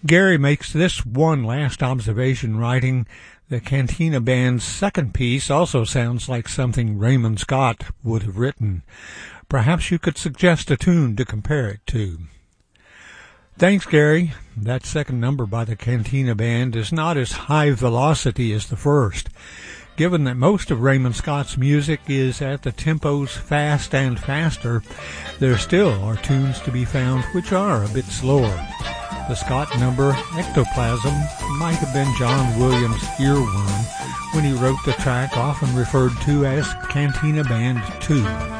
Gary makes this one last observation, writing, "The Cantina Band's second piece also sounds like something Raymond Scott would have written. Perhaps you could suggest a tune to compare it to." Thanks, Gary. That second number by the Cantina Band is not as high velocity as the first. Given that most of Raymond Scott's music is at the tempos fast and faster, there still are tunes to be found which are a bit slower. The Scott number, Ectoplasm, might have been John Williams' earworm when he wrote the track often referred to as Cantina Band 2.